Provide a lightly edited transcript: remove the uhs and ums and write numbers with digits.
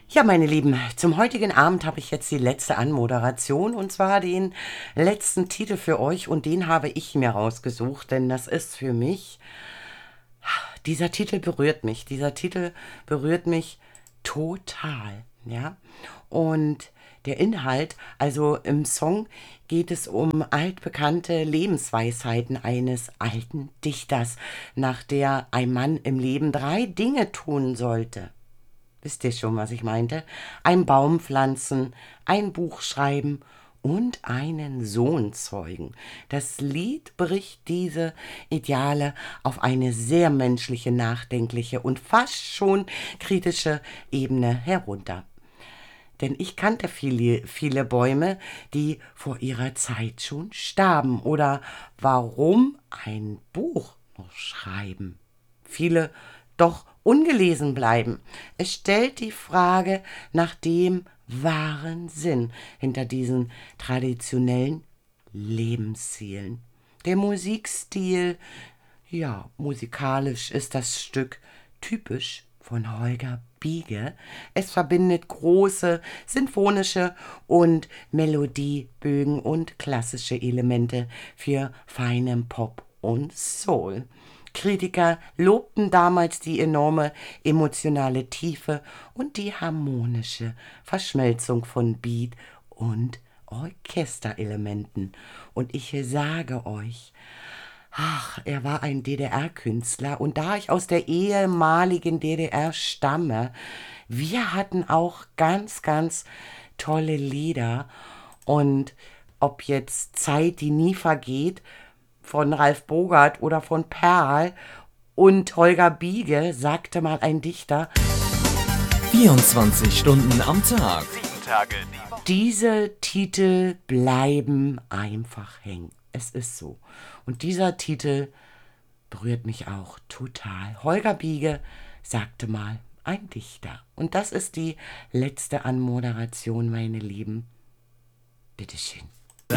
Ja, meine Lieben, zum heutigen Abend habe ich jetzt die letzte Anmoderation und zwar den letzten Titel für euch und den habe ich mir rausgesucht, denn das ist für mich, dieser Titel berührt mich total, ja. Und der Inhalt, also im Song geht es um altbekannte Lebensweisheiten eines alten Dichters, nach der ein Mann im Leben 3 Dinge tun sollte. Wisst ihr schon, was ich meinte? Ein Baum pflanzen, ein Buch schreiben und einen Sohn zeugen. Das Lied bricht diese Ideale auf eine sehr menschliche, nachdenkliche und fast schon kritische Ebene herunter. Denn ich kannte viele Bäume, die vor ihrer Zeit schon starben. Oder warum ein Buch noch schreiben? Viele doch ungelesen bleiben. Es stellt die Frage nach dem wahren Sinn hinter diesen traditionellen Lebenszielen. Der Musikstil, ja, musikalisch ist das Stück typisch von Holger Biege. Es verbindet große sinfonische und Melodiebögen und klassische Elemente für feinen Pop und Soul. Kritiker lobten damals die enorme emotionale Tiefe und die harmonische Verschmelzung von Beat und Orchesterelementen. Und ich sage euch, ach, er war ein DDR-Künstler und da ich aus der ehemaligen DDR stamme, wir hatten auch ganz tolle Lieder und ob jetzt Zeit, die nie vergeht, von Ralf Bogart oder von Perl und Holger Biege, sagte mal ein Dichter, 24 Stunden am Tag. 7 Tage die Woche. diese Titel bleiben einfach hängen. Es ist so. Und dieser Titel berührt mich auch total. Holger Biege sagte mal, ein Dichter. Und das ist die letzte Anmoderation, meine Lieben. Bitteschön.